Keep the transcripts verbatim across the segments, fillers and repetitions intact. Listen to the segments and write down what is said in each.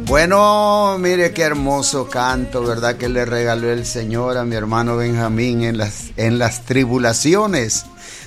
Bueno, mire qué hermoso canto, ¿verdad? Que le regaló el Señor a mi hermano Benjamín en las, en las tribulaciones.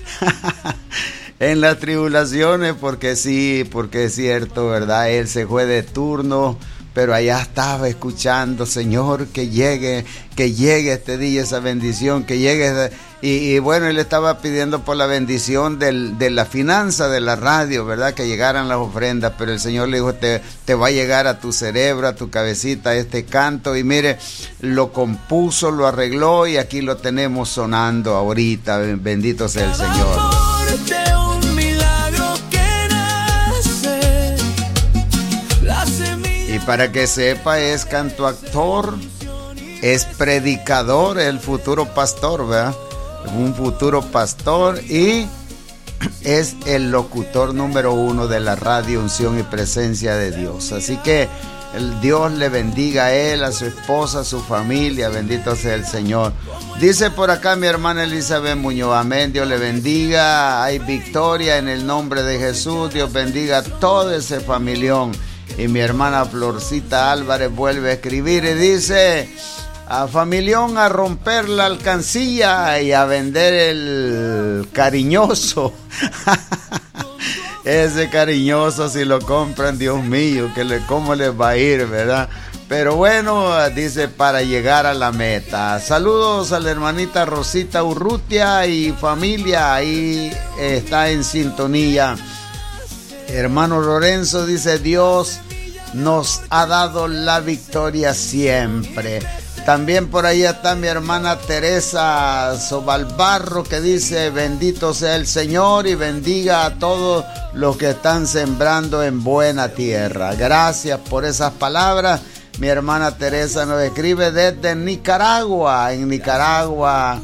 En las tribulaciones, porque sí, porque es cierto, ¿verdad? Él se fue de turno, pero allá estaba escuchando, Señor, que llegue, que llegue este día esa bendición, que llegue. Y, y bueno, él estaba pidiendo por la bendición del, de la finanza de la radio, ¿verdad? Que llegaran las ofrendas, pero el Señor le dijo, te, te va a llegar a tu cerebro, a tu cabecita este canto. Y mire, lo compuso, lo arregló y aquí lo tenemos sonando ahorita. Bendito sea el Señor. Y para que sepa, es cantoactor, es predicador, el futuro pastor, ¿verdad? Un futuro pastor y es el locutor número uno de la radio Unción y Presencia de Dios. Así que el Dios le bendiga a él, a su esposa, a su familia, bendito sea el Señor. Dice por acá mi hermana Elizabeth Muñoz, amén, Dios le bendiga, hay victoria en el nombre de Jesús, Dios bendiga a todo ese familión. Y mi hermana Florcita Álvarez vuelve a escribir y dice, a familión a romper la alcancía y a vender el cariñoso. Ese cariñoso, si lo compran, Dios mío, que le, cómo les va a ir, ¿verdad? Pero bueno, dice, para llegar a la meta. Saludos a la hermanita Rosita Urrutia y familia, ahí está en sintonía. Hermano Lorenzo dice, Dios nos ha dado la victoria siempre. También por ahí está mi hermana Teresa Sobalbarro que dice, bendito sea el Señor y bendiga a todos los que están sembrando en buena tierra. Gracias por esas palabras. Mi hermana Teresa nos escribe desde Nicaragua. En Nicaragua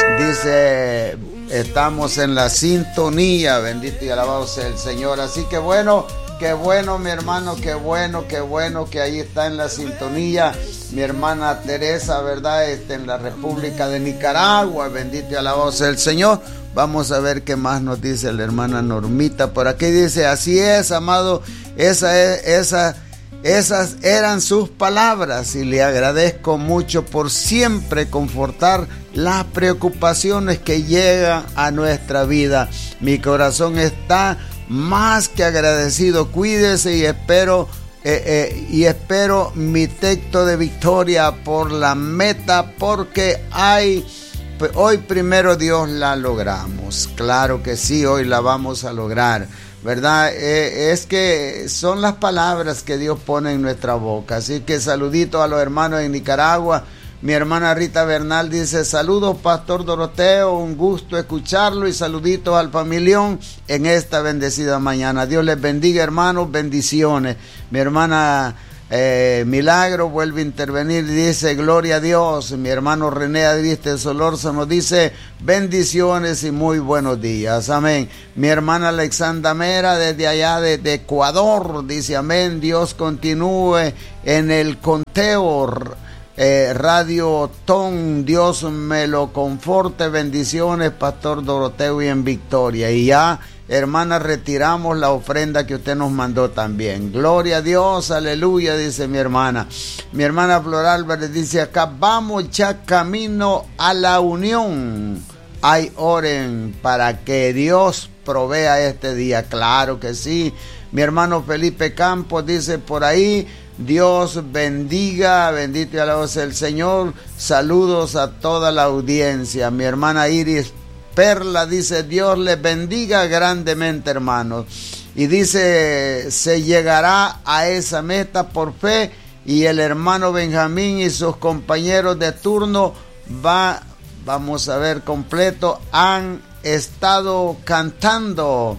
dice, estamos en la sintonía, bendito y alabado sea el Señor. Así que bueno, qué bueno mi hermano, qué bueno, qué bueno que ahí está en la sintonía mi hermana Teresa, ¿verdad? Está en la República de Nicaragua, bendito y alabado sea el Señor. Vamos a ver qué más nos dice la hermana Normita. Por aquí dice, así es, amado, esa es, esa Esas eran sus palabras y le agradezco mucho por siempre confortar las preocupaciones que llegan a nuestra vida. Mi corazón está más que agradecido. Cuídese y espero eh, eh, y espero mi texto de victoria por la meta, porque hay hoy primero Dios la logramos. Claro que sí, hoy la vamos a lograr, ¿verdad? Eh, es que son las palabras que Dios pone en nuestra boca. Así que saluditos a los hermanos en Nicaragua. Mi hermana Rita Bernal dice, saludos Pastor Doroteo, un gusto escucharlo y saluditos al familión en esta bendecida mañana. Dios les bendiga, hermanos, bendiciones. Mi hermana Eh, Milagro vuelve a intervenir y dice, gloria a Dios. Mi hermano René Adviste Solórzano dice, bendiciones y muy buenos días, amén. Mi hermana Alexandra Mera desde allá desde Ecuador dice, amén, Dios continúe en el conteo. Eh, Radio Ton, Dios me lo conforte, bendiciones Pastor Doroteo y en victoria. Y ya, hermana, retiramos la ofrenda que usted nos mandó también. Gloria a Dios, aleluya, dice mi hermana. Mi hermana Flor Álvarez dice acá, vamos ya camino a la unión. Ay, oren para que Dios provea este día. Claro que sí. Mi hermano Felipe Campos dice por ahí, Dios bendiga, bendito y alabado sea el Señor. Saludos a toda la audiencia. Mi hermana Iris Perla dice, Dios les bendiga grandemente, hermanos. Y dice, se llegará a esa meta por fe. Y el hermano Benjamín y sus compañeros de turno va, vamos a ver completo, han estado cantando.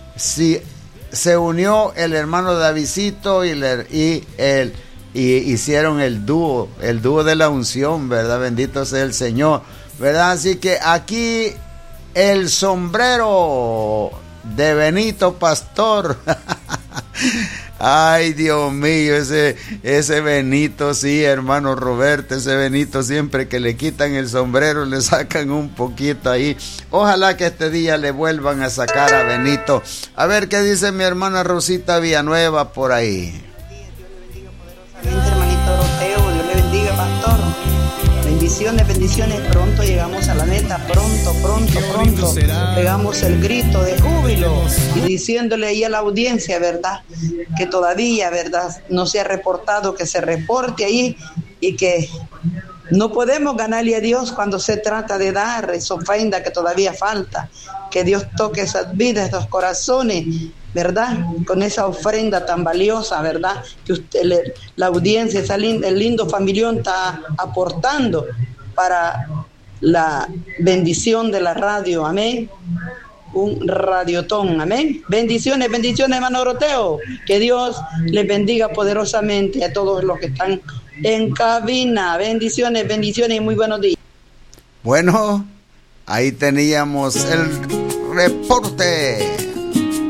Si se unió el hermano Davidcito y, le, y el y hicieron el dúo, el dúo de la unción, ¿verdad? Bendito sea el Señor, ¿verdad? Así que aquí el sombrero de Benito Pastor. Ay, Dios mío, ese, ese Benito, sí, hermano Roberto, ese Benito siempre que le quitan el sombrero le sacan un poquito ahí. Ojalá que este día le vuelvan a sacar a Benito. A ver qué dice mi hermana Rosita Villanueva por ahí. Bendiciones, bendiciones. Pronto llegamos a la meta. Pronto, pronto, pronto. Pegamos el grito de júbilo y diciéndole ahí a la audiencia, ¿verdad? Que todavía, ¿verdad? No se ha reportado, que se reporte ahí y que no podemos ganarle a Dios cuando se trata de dar esa ofrenda que todavía falta. Que Dios toque esas vidas, esos corazones, ¿verdad? Con esa ofrenda tan valiosa, ¿verdad? Que usted, le, la audiencia, esa lindo, el lindo familión está aportando para la bendición de la radio. Amén. Un radiotón, amén. Bendiciones, bendiciones, hermano Doroteo. Que Dios les bendiga poderosamente a todos los que están en cabina. Bendiciones, bendiciones y muy buenos días. Bueno, ahí teníamos el reporte